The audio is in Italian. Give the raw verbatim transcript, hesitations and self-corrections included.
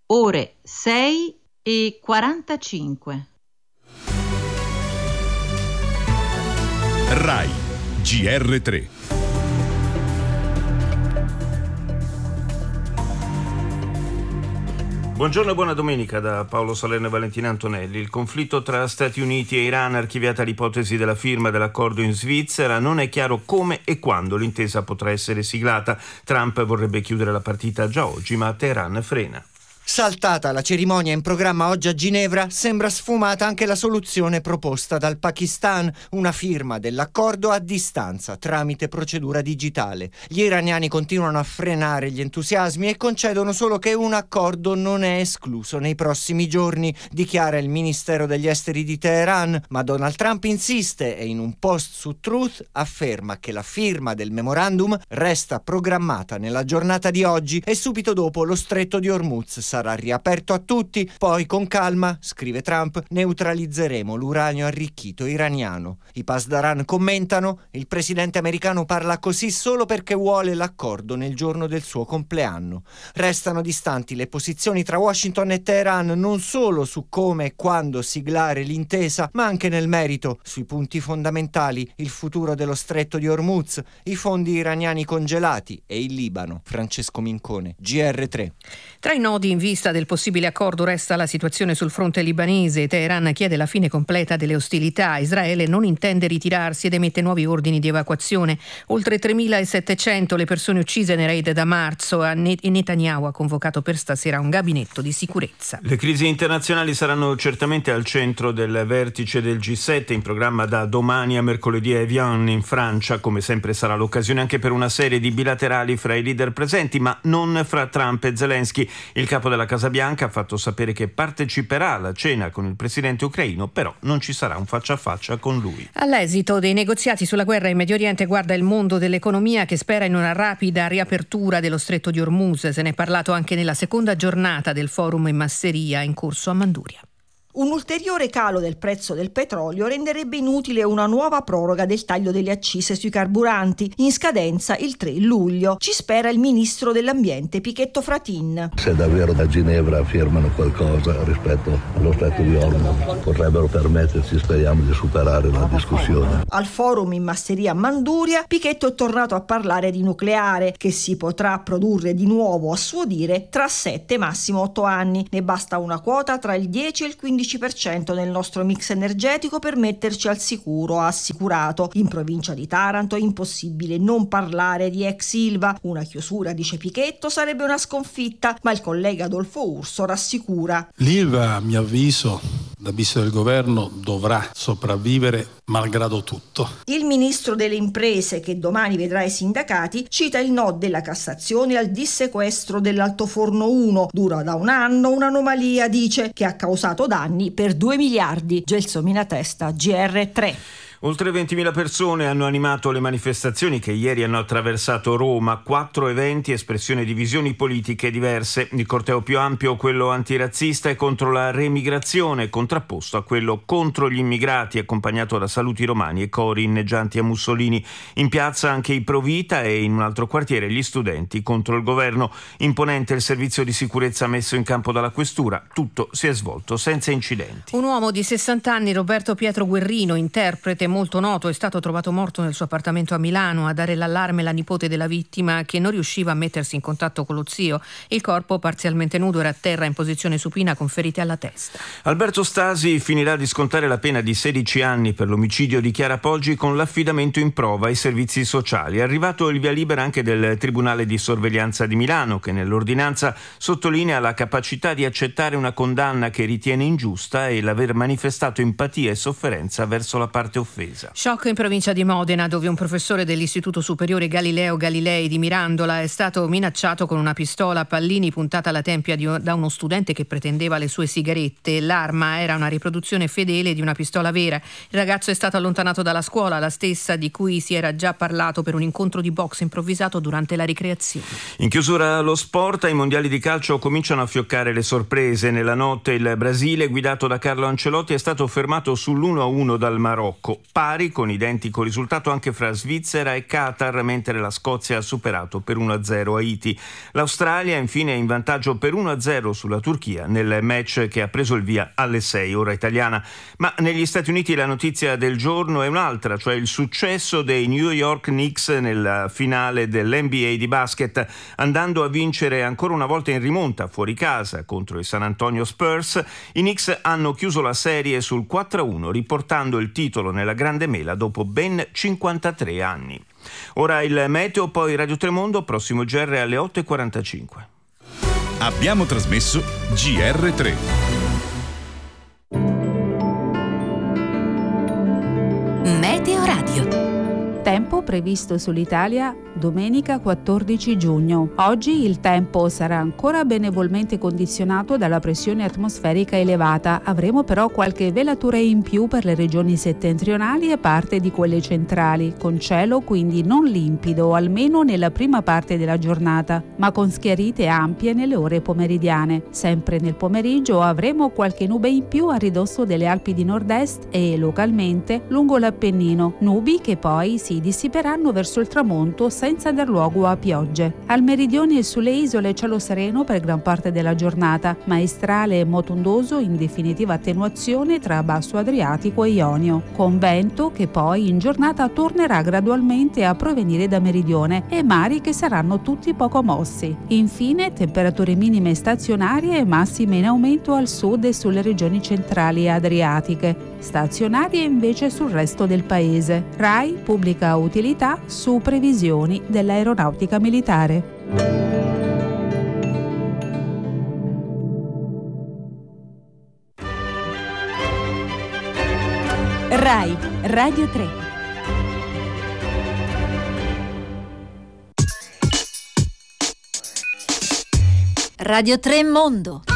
ore sei e quarantacinque. Rai G R tre. Buongiorno e buona domenica da Paolo Salerno e Valentina Antonelli. Il conflitto tra Stati Uniti e Iran, archiviata l'ipotesi della firma dell'accordo in Svizzera, non è chiaro come e quando l'intesa potrà essere siglata. Trump vorrebbe chiudere la partita già oggi, ma Teheran frena. Saltata la cerimonia in programma oggi a Ginevra, sembra sfumata anche la soluzione proposta dal Pakistan, una firma dell'accordo a distanza tramite procedura digitale. Gli iraniani continuano a frenare gli entusiasmi e concedono solo che un accordo non è escluso nei prossimi giorni, dichiara il Ministero degli Esteri di Teheran, ma Donald Trump insiste e in un post su Truth afferma che la firma del memorandum resta programmata nella giornata di oggi e subito dopo lo stretto di Hormuz sarà riaperto a tutti, poi con calma, scrive Trump, neutralizzeremo l'uranio arricchito iraniano. I Pasdaran commentano: il presidente americano parla così solo perché vuole l'accordo nel giorno del suo compleanno. Restano distanti le posizioni tra Washington e Teheran non solo su come e quando siglare l'intesa, ma anche nel merito, sui punti fondamentali, il futuro dello stretto di Hormuz, i fondi iraniani congelati e il Libano. Francesco Mincone, G R tre. Tra i nodi in vista del possibile accordo resta la situazione sul fronte libanese. Teheran chiede la fine completa delle ostilità. Israele non intende ritirarsi ed emette nuovi ordini di evacuazione. Oltre tremilasettecento le persone uccise nei raid da marzo e Netanyahu ha convocato per stasera un gabinetto di sicurezza. Le crisi internazionali saranno certamente al centro del vertice del G sette in programma da domani a mercoledì a Evian in Francia. Come sempre sarà l'occasione anche per una serie di bilaterali fra i leader presenti, ma non fra Trump e Zelensky. Il capo della Casa Bianca ha fatto sapere che parteciperà alla cena con il presidente ucraino, però non ci sarà un faccia a faccia con lui. All'esito dei negoziati sulla guerra in Medio Oriente guarda il mondo dell'economia, che spera in una rapida riapertura dello stretto di Hormuz. Se ne è parlato anche nella seconda giornata del forum in masseria in corso a Manduria. Un ulteriore calo del prezzo del petrolio renderebbe inutile una nuova proroga del taglio delle accise sui carburanti, in scadenza il tre luglio. Ci spera il ministro dell'Ambiente Pichetto Fratin. Se davvero da Ginevra firmano qualcosa rispetto allo stretto di Hormuz, potrebbero permetterci, speriamo, di superare la discussione. Al forum in masseria a Manduria, Pichetto è tornato a parlare di nucleare, che si potrà produrre di nuovo, a suo dire, tra sette massimo otto anni. Ne basta una quota tra il dieci e il quindici per cento nel nostro mix energetico per metterci al sicuro, ha assicurato. In provincia di Taranto è impossibile non parlare di ex Ilva. Una chiusura, dice Pichetto, sarebbe una sconfitta, ma il collega Adolfo Urso rassicura. L'Ilva, a mio avviso, da vista del governo, dovrà sopravvivere malgrado tutto. Il ministro delle imprese, che domani vedrà i sindacati, cita il no della Cassazione al dissequestro dell'altoforno uno. Dura da un anno, un'anomalia, dice, che ha causato danni per due miliardi. Gelsomina Testa, G R tre. Oltre ventimila persone hanno animato le manifestazioni che ieri hanno attraversato Roma. Quattro eventi, espressione di visioni politiche diverse. Il corteo più ampio, quello antirazzista e contro la remigrazione, contrapposto a quello contro gli immigrati, accompagnato da saluti romani e cori inneggianti a Mussolini. In piazza anche i Provita e in un altro quartiere gli studenti contro il governo. Imponente il servizio di sicurezza messo in campo dalla questura. Tutto si è svolto senza incidenti. Un uomo di sessanta anni, Roberto Pietro Guerrino, interprete molto noto, è stato trovato morto nel suo appartamento a Milano. A dare l'allarme la nipote della vittima, che non riusciva a mettersi in contatto con lo zio. Il corpo, parzialmente nudo, era a terra in posizione supina con ferite alla testa. Alberto Stasi finirà di scontare la pena di sedici anni per l'omicidio di Chiara Poggi con l'affidamento in prova ai servizi sociali. È arrivato il via libera anche del Tribunale di Sorveglianza di Milano, che nell'ordinanza sottolinea la capacità di accettare una condanna che ritiene ingiusta e l'aver manifestato empatia e sofferenza verso la parte offesa. Shock in provincia di Modena, dove un professore dell'Istituto Superiore Galileo Galilei di Mirandola è stato minacciato con una pistola a pallini puntata alla tempia di, da uno studente che pretendeva le sue sigarette. L'arma era una riproduzione fedele di una pistola vera. Il ragazzo è stato allontanato dalla scuola, la stessa di cui si era già parlato per un incontro di box improvvisato durante la ricreazione. In chiusura lo sport, ai mondiali di calcio cominciano a fioccare le sorprese. Nella notte il Brasile, guidato da Carlo Ancelotti, è stato fermato sull'uno a uno dal Marocco. pari con identico risultato anche fra Svizzera e Qatar, mentre la Scozia ha superato per uno a zero Haiti. L'Australia infine è in vantaggio per uno a zero sulla Turchia nel match che ha preso il via alle sei ora italiana. Ma negli Stati Uniti la notizia del giorno è un'altra, cioè il successo dei New York Knicks nella finale dell'N B A di basket, andando a vincere ancora una volta in rimonta fuori casa contro i San Antonio Spurs. I Knicks hanno chiuso la serie sul quattro a uno, riportando il titolo nella grande mela dopo ben cinquantatré anni. Ora il meteo, poi Radio Tremondo, prossimo G R alle otto e quarantacinque. Abbiamo trasmesso G R tre. Meteo Radio. Tempo previsto sull'Italia domenica quattordici giugno. Oggi il tempo sarà ancora benevolmente condizionato dalla pressione atmosferica elevata. Avremo però qualche velatura in più per le regioni settentrionali e parte di quelle centrali, con cielo quindi non limpido, almeno nella prima parte della giornata, ma con schiarite ampie nelle ore pomeridiane. Sempre nel pomeriggio avremo qualche nube in più a ridosso delle Alpi di Nord-Est e localmente lungo l'Appennino, nubi che poi si dissiperanno verso il tramonto senza dar luogo a piogge. Al meridione e sulle isole cielo sereno per gran parte della giornata, maestrale e motondoso in definitiva attenuazione tra basso Adriatico e Ionio, con vento che poi in giornata tornerà gradualmente a provenire da meridione e mari che saranno tutti poco mossi. Infine temperature minime stazionarie e massime in aumento al sud e sulle regioni centrali e adriatiche, stazionarie invece sul resto del paese. RAI pubblica utilità su previsioni dell'aeronautica militare. RAI Radio tre. Radio tre Mondo.